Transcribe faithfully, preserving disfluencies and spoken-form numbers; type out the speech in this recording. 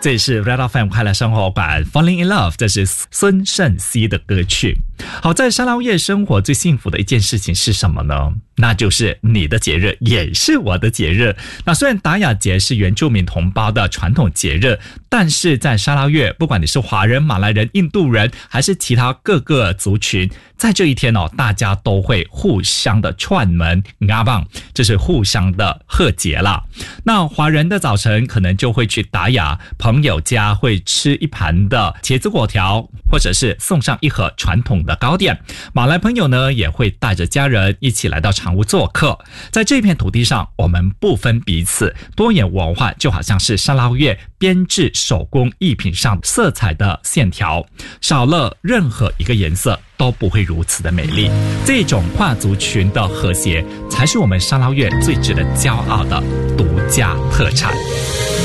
这里是 Red F M 快乐生活馆 Falling in Love， 这是孙盛熙的歌曲。好，在沙捞越生活最幸福的一件事情是什么呢？那就是你的节日也是我的节日。那虽然达雅节是原住民同胞的传统节日，但是在沙捞越，不管你是华人、马来人、印度人还是其他各个族群，在这一天哦，大家都会互相的串门阿棒，这是互相的贺节啦。那华人的早晨可能就会去达雅朋友家，会吃一盘的茄子果条，或者是送上一盒传统的糕点。马来朋友呢，也会带着家人一起来到长屋做客。在这片土地上，我们不分彼此，多元文化就好像是沙捞越编制手工艺品上色彩的线条，少了任何一个颜色都不会如此的美丽。这种跨族群的和谐，才是我们沙捞越最值得骄傲的独家特产。